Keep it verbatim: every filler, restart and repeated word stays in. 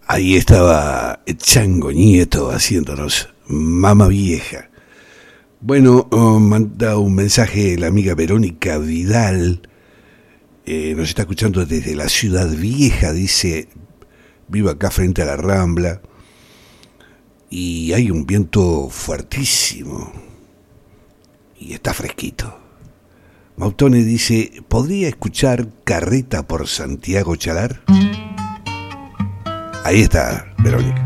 Ahí estaba Chango Nieto haciéndonos Mama Vieja. Bueno, oh, manda un mensaje la amiga Verónica Vidal. Eh, nos está escuchando desde la Ciudad Vieja. Dice, vivo acá frente a la Rambla. Y hay un viento fuertísimo. Y está fresquito. Mautone dice, ¿podría escuchar Carreta por Santiago Chalar? Ahí está, Verónica.